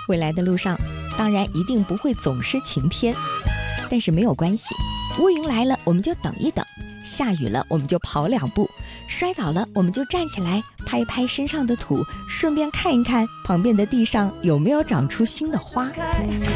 未来的路上当然一定不会总是晴天，但是没有关系，乌云来了我们就等一等，下雨了我们就跑2步，摔倒了我们就站起来拍一拍身上的土，顺便看一看旁边的地上有没有长出新的花。